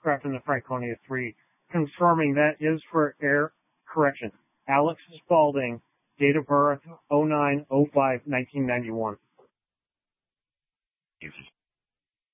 aircraft in the Franconia 3, confirming that is for air correction. Alex Spalding, date of birth 09/05/1991.